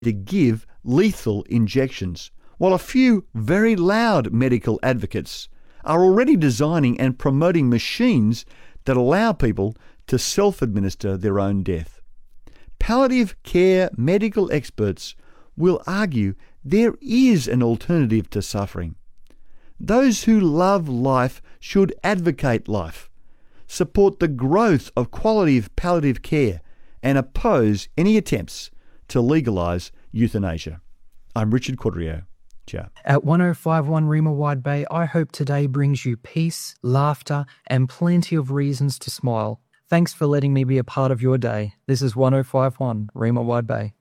to give lethal injections, while a few very loud medical advocates are already designing and promoting machines that allow people to self-administer their own death. Palliative care medical experts will argue there is an alternative to suffering. Those who love life should advocate life, support the growth of quality palliative care, and oppose any attempts to legalise euthanasia. I'm Richard Quadrio. Ciao. At 1051 Rima Wide Bay, I hope today brings you peace, laughter, and plenty of reasons to smile. Thanks for letting me be a part of your day. This is 1051 Rima Wide Bay.